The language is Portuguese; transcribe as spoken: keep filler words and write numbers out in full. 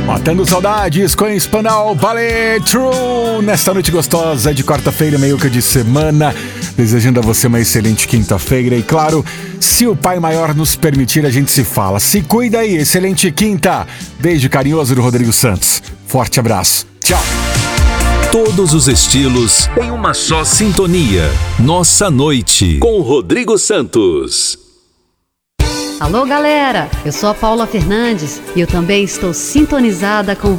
Matando saudades com Spandau Ballet True nesta noite gostosa de quarta-feira, meio que de semana. Desejando a você uma excelente quinta-feira e, claro, se o Pai Maior nos permitir, a gente se fala. Se cuida aí, excelente quinta. Beijo carinhoso do Rodrigo Santos. Forte abraço. Tchau. Todos os estilos em uma só sintonia. Nossa Noite com Rodrigo Santos. Alô, galera! Eu sou a Paula Fernandes e eu também estou sintonizada com